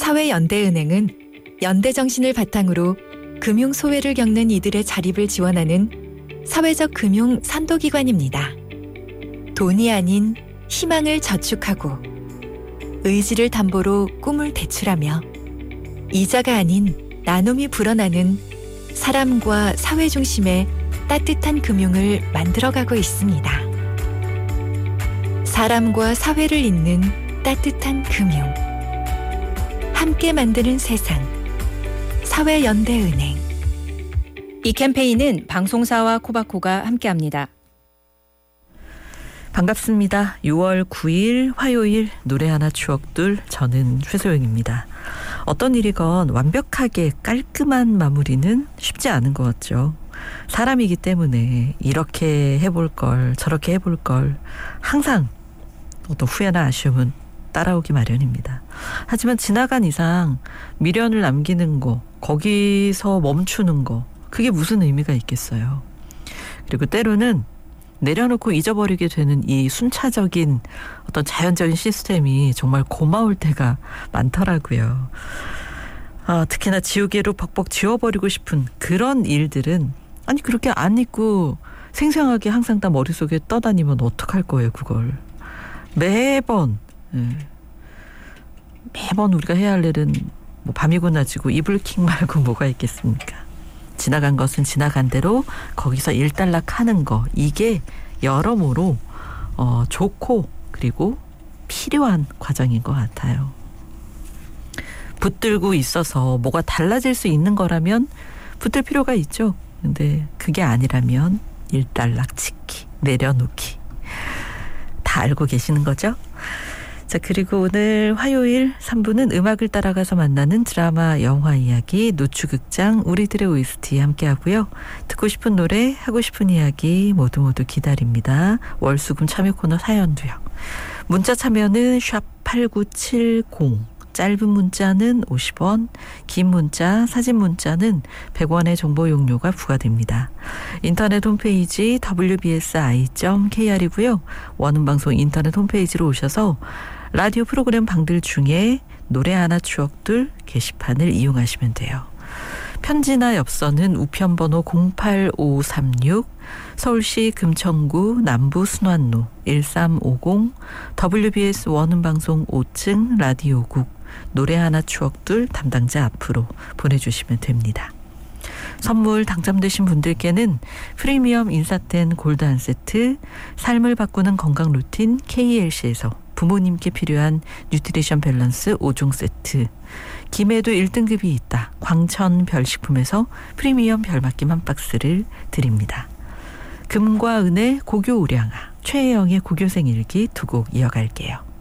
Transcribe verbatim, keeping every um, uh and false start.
사회연대은행은 연대 정신을 바탕으로 금융 소외를 겪는 이들의 자립을 지원하는 사회적 금융 선도기관입니다. 돈이 아닌 희망을 저축하고 의지를 담보로 꿈을 대출하며 이자가 아닌 나눔이 불어나는 사람과 사회 중심의 따뜻한 금융을 만들어가고 있습니다. 사람과 사회를 잇는 따뜻한 금융. 함께 만드는 세상. 사회연대은행. 이 캠페인은 방송사와 코바코가 함께합니다. 반갑습니다. 유월 구일 화요일 노래 하나 추억들, 저는 최소영입니다. 어떤 일이건 완벽하게 깔끔한 마무리는 쉽지 않은 것 같죠. 사람이기 때문에 이렇게 해볼 걸, 저렇게 해볼 걸 항상 어떤 후회나 아쉬움은 따라오기 마련입니다. 하지만 지나간 이상 미련을 남기는 거, 거기서 멈추는 거, 그게 무슨 의미가 있겠어요. 그리고 때로는 내려놓고 잊어버리게 되는 이 순차적인 어떤 자연적인 시스템이 정말 고마울 때가 많더라고요. 아, 특히나 지우개로 벅벅 지워버리고 싶은 그런 일들은, 아니 그렇게 안 잊고 생생하게 항상 다 머릿속에 떠다니면 어떡할 거예요, 그걸. 매번 네. 매번 우리가 해야 할 일은 뭐 밤이고 낮이고 이불킥 말고 뭐가 있겠습니까? 지나간 것은 지나간 대로 거기서 일단락하는 거, 이게 여러모로 어, 좋고 그리고 필요한 과정인 것 같아요. 붙들고 있어서 뭐가 달라질 수 있는 거라면 붙들 필요가 있죠. 근데 그게 아니라면 일단락치기, 내려놓기, 다 알고 계시는 거죠? 자, 그리고 오늘 화요일 삼 부는 음악을 따라가서 만나는 드라마 영화 이야기 노추극장 우리들의 오에스티 함께 하고요. 듣고 싶은 노래, 하고 싶은 이야기 모두 모두 기다립니다. 월수금 참여 코너 사연도요. 문자 참여는 샵 팔구칠공, 짧은 문자는 오십 원, 긴 문자, 사진 문자는 백 원의 정보 용료가 부과됩니다. 인터넷 홈페이지 더블유 비 에스 아이 닷 케이알이고요. 원음방송 인터넷 홈페이지로 오셔서 라디오 프로그램 방들 중에 노래 하나 추억들 게시판을 이용하시면 돼요. 편지나 엽서는 우편번호 공팔오삼육, 서울시 금천구 남부 순환로 일삼오공, 더블유 비 에스 원음방송 오 층 라디오국 노래 하나 추억들 담당자 앞으로 보내주시면 됩니다. 선물 당첨되신 분들께는 프리미엄 인사텐 골드 한 세트, 삶을 바꾸는 건강 루틴 케이엘씨에서 부모님께 필요한 뉴트리션 밸런스 오 종 세트, 김에도 일 등급이 있다 광천 별식품에서 프리미엄 별맛김 한 박스를 드립니다. 금과 은의 고교 우량아, 최혜영의 고교생 일기 두 곡 이어갈게요.